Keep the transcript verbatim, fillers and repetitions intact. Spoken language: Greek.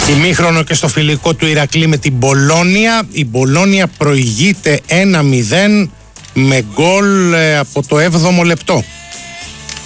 Ημίχρονο και στο φιλικό του Ηρακλή με την Μπολόνια. Η Μπολόνια προηγείται ένα μηδέν με γκολ από το έβδομο λεπτό.